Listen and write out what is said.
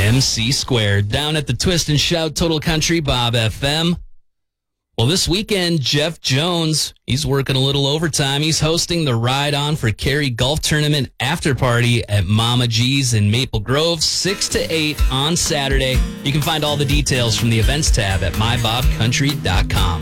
MC Squared down at the Twist and Shout Total Country Bob FM. Well, this weekend, Jeff Jones, he's working a little overtime. He's hosting the Ride On for Kerry Golf Tournament after party at Mama G's in Maple Grove, 6 to 8 on Saturday. You can find all the details from the events tab at mybobcountry.com.